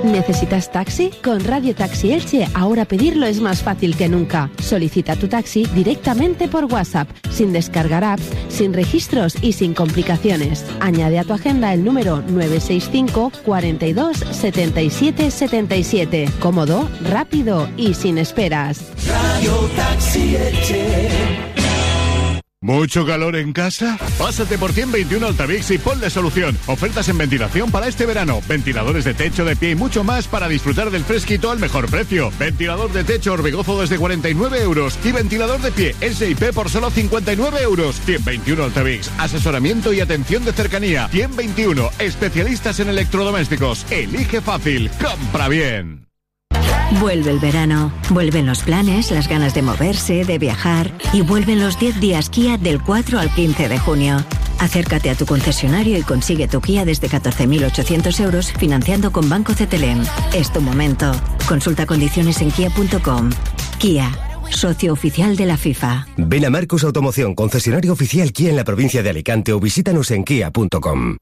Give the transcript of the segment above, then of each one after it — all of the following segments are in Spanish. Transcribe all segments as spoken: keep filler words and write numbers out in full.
¿Necesitas taxi? Con Radio Taxi Elche ahora pedirlo es más fácil que nunca. Solicita tu taxi directamente por WhatsApp, sin descargar apps, sin registros y sin complicaciones. Añade a tu agenda el número nueve seis cinco, cuarenta y dos, setenta y siete, setenta y siete. Cómodo, rápido y sin esperas. Radio Taxi Elche. ¿Mucho calor en casa? Pásate por ciento veintiuno Altavix y ponle solución. Ofertas en ventilación para este verano. Ventiladores de techo, de pie y mucho más para disfrutar del fresquito al mejor precio. Ventilador de techo Orbegozo desde cuarenta y nueve euros. Y ventilador de pie S I P por solo cincuenta y nueve euros. ciento veintiuno Altavix. Asesoramiento y atención de cercanía. ciento veintiuno. Especialistas en electrodomésticos. Elige fácil. Compra bien. Vuelve el verano, vuelven los planes, las ganas de moverse, de viajar y vuelven los diez días Kia del cuatro al quince de junio. Acércate a tu concesionario y consigue tu Kia desde catorce mil ochocientos euros financiando con Banco Cetelem. Es tu momento. Consulta condiciones en kia punto com. Kia, socio oficial de la FIFA. Ven a Marcos Automoción, concesionario oficial Kia en la provincia de Alicante o visítanos en kia punto com.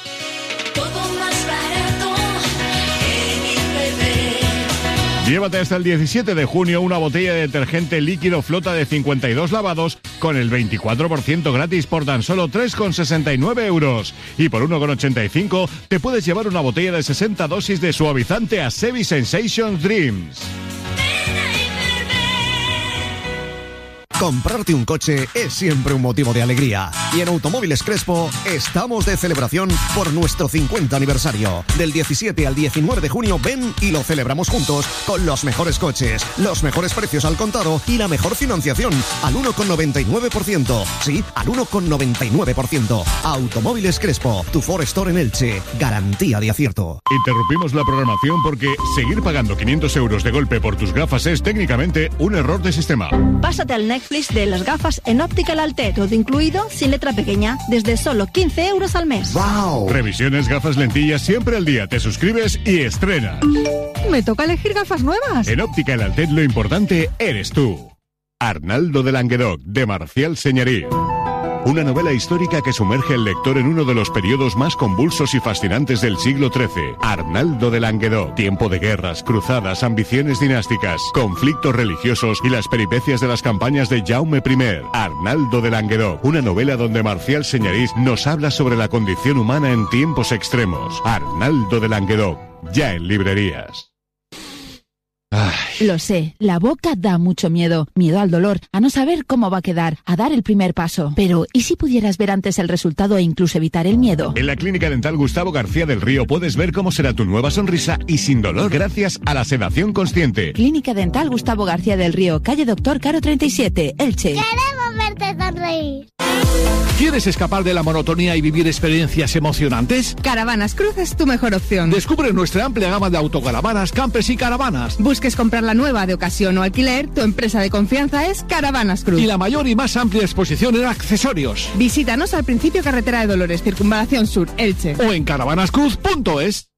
Llévate hasta el diecisiete de junio una botella de detergente líquido Flota de cincuenta y dos lavados con el veinticuatro por ciento gratis por tan solo tres con sesenta y nueve euros. Y por uno con ochenta y cinco te puedes llevar una botella de sesenta dosis de suavizante Asevi Sensations Dreams. Comprarte un coche es siempre un motivo de alegría. Y en Automóviles Crespo estamos de celebración por nuestro cincuenta aniversario. Del diecisiete al diecinueve de junio ven y lo celebramos juntos con los mejores coches, los mejores precios al contado y la mejor financiación al uno con noventa y nueve por ciento. Sí, al uno con noventa y nueve por ciento. Automóviles Crespo, tu Ford Store en Elche. Garantía de acierto. Interrumpimos la programación porque seguir pagando quinientos euros de golpe por tus gafas es técnicamente un error de sistema. Pásate al Netflix de las gafas en Optical Alte, todo incluido, sin letra pequeña, desde solo quince euros al mes. ¡Wow! Revisiones, gafas, lentillas, siempre al día. Te suscribes y estrenas. ¿Me toca elegir gafas nuevas? En Optical Alte lo importante eres tú. Arnaldo de Languedoc, de Marcial Señarí. Una novela histórica que sumerge al lector en uno de los periodos más convulsos y fascinantes del siglo trece. Arnaldo de Languedoc. Tiempo de guerras, cruzadas, ambiciones dinásticas, conflictos religiosos y las peripecias de las campañas de Jaume I. Arnaldo de Languedoc. Una novela donde Marcial Señarís nos habla sobre la condición humana en tiempos extremos. Arnaldo de Languedoc. Ya en librerías. Ay. Lo sé, la boca da mucho miedo. Miedo al dolor, a no saber cómo va a quedar, a dar el primer paso. Pero, ¿y si pudieras ver antes el resultado e incluso evitar el miedo? En la Clínica Dental Gustavo García del Río puedes ver cómo será tu nueva sonrisa y sin dolor gracias a la sedación consciente. Clínica Dental Gustavo García del Río, calle Doctor Caro treinta y siete, Elche. Queremos verte sonreír. ¿Quieres escapar de la monotonía y vivir experiencias emocionantes? Caravanas Cruz es tu mejor opción. Descubre nuestra amplia gama de autocaravanas, campers y caravanas. Busques comprar la nueva de ocasión o alquiler, tu empresa de confianza es Caravanas Cruz. Y la mayor y más amplia exposición en accesorios. Visítanos al principio Carretera de Dolores, Circunvalación Sur, Elche. O en caravanas cruz punto es.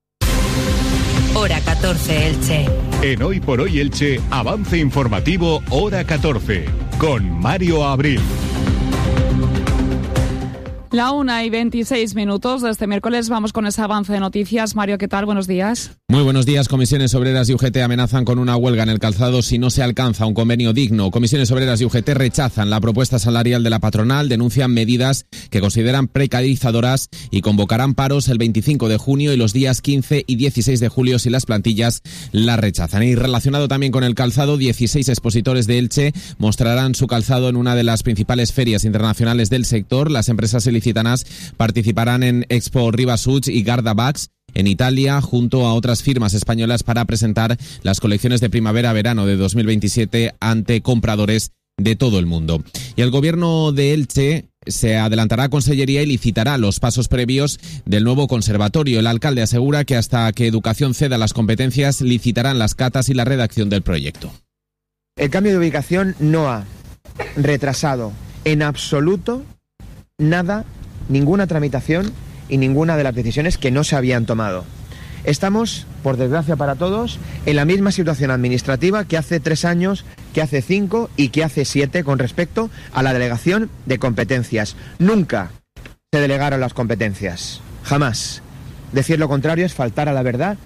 Hora catorce, Elche. En Hoy por Hoy Elche, avance informativo Hora catorce, con Mario Abril. La una y veintiséis minutos de este miércoles vamos con ese avance de noticias. Mario, ¿qué tal? Buenos días. Muy buenos días. Comisiones Obreras y U G T amenazan con una huelga en el calzado si no se alcanza un convenio digno. Comisiones Obreras y U G T rechazan la propuesta salarial de la patronal, denuncian medidas que consideran precarizadoras y convocarán paros el veinticinco de junio y los días quince y dieciséis de julio si las plantillas la rechazan. Y relacionado también con el calzado, dieciséis expositores de Elche mostrarán su calzado en una de las principales ferias internacionales del sector. Las empresas ilicitanas participarán en Expo Rivasuch y Garda Bags en Italia, junto a otras firmas españolas para presentar las colecciones de primavera-verano de dos mil veintisiete ante compradores de todo el mundo. Y el gobierno de Elche se adelantará a Consellería y licitará los pasos previos del nuevo conservatorio. El alcalde asegura que hasta que Educación ceda las competencias, licitarán las catas y la redacción del proyecto. El cambio de ubicación no ha retrasado en absoluto nada, ninguna tramitación y ninguna de las decisiones que no se habían tomado. Estamos, por desgracia para todos, en la misma situación administrativa que hace tres años, que hace cinco y que hace siete con respecto a la delegación de competencias. Nunca se delegaron las competencias, jamás. Decir lo contrario es faltar a la verdad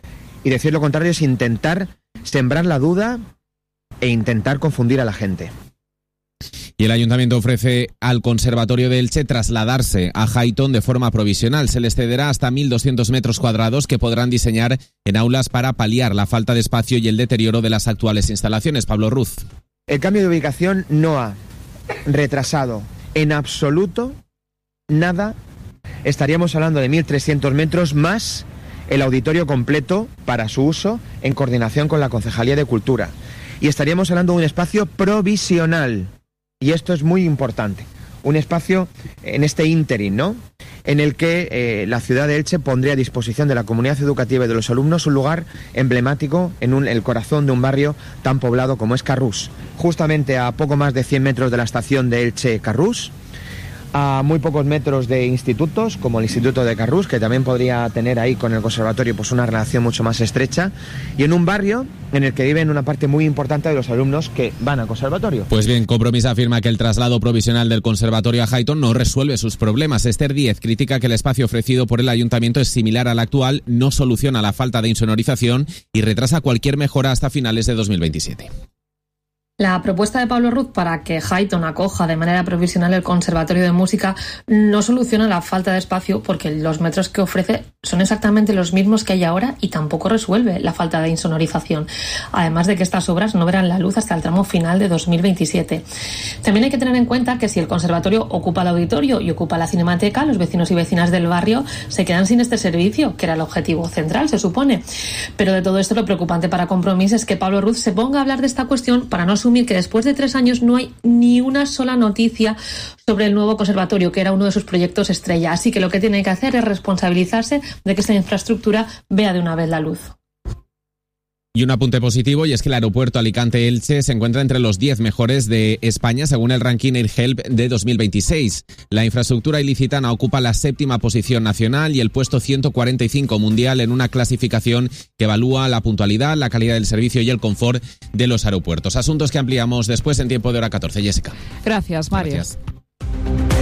Y decir lo contrario es intentar sembrar la duda e intentar confundir a la gente. Y el Ayuntamiento ofrece al Conservatorio de Elche trasladarse a Highton de forma provisional. Se les cederá hasta mil doscientos metros cuadrados que podrán diseñar en aulas para paliar la falta de espacio y el deterioro de las actuales instalaciones. Pablo Ruz. El cambio de ubicación no ha retrasado en absoluto nada. Estaríamos hablando de mil trescientos metros más el auditorio completo para su uso en coordinación con la Concejalía de Cultura. Y estaríamos hablando de un espacio provisional. Y esto es muy importante. Un espacio en este ínterin, ¿no? En el que eh, la ciudad de Elche pondría a disposición de la comunidad educativa y de los alumnos un lugar emblemático en un, el corazón de un barrio tan poblado como es Carrús. Justamente a poco más de cien metros de la estación de Elche-Carrús, a muy pocos metros de institutos, como el Instituto de Carrús, que también podría tener ahí con el conservatorio pues una relación mucho más estrecha, y en un barrio en el que viven una parte muy importante de los alumnos que van al conservatorio. Pues bien, Compromís afirma que el traslado provisional del conservatorio a Highton no resuelve sus problemas. Esther Díez critica que el espacio ofrecido por el ayuntamiento es similar al actual, no soluciona la falta de insonorización y retrasa cualquier mejora hasta finales de dos mil veintisiete. La propuesta de Pablo Ruz para que Highton acoja de manera provisional el Conservatorio de Música no soluciona la falta de espacio porque los metros que ofrece son exactamente los mismos que hay ahora y tampoco resuelve la falta de insonorización. Además de que estas obras no verán la luz hasta el tramo final de dos mil veintisiete. También hay que tener en cuenta que si el conservatorio ocupa el auditorio y ocupa la cinemateca, los vecinos y vecinas del barrio se quedan sin este servicio, que era el objetivo central, se supone. Pero de todo esto lo preocupante para Compromís es que Pablo Ruz se ponga a hablar de esta cuestión para no asumir que después de tres años no hay ni una sola noticia sobre el nuevo conservatorio, que era uno de sus proyectos estrella. Así que lo que tiene que hacer es responsabilizarse de que esta infraestructura vea de una vez la luz. Y un apunte positivo, y es que el aeropuerto Alicante-Elche se encuentra entre los diez mejores de España según el ranking AirHelp de dos mil veintiséis. La infraestructura ilicitana ocupa la séptima posición nacional y el puesto ciento cuarenta y cinco mundial en una clasificación que evalúa la puntualidad, la calidad del servicio y el confort de los aeropuertos. Asuntos que ampliamos después en tiempo de hora catorce. Jessica. Gracias, Mario. Gracias.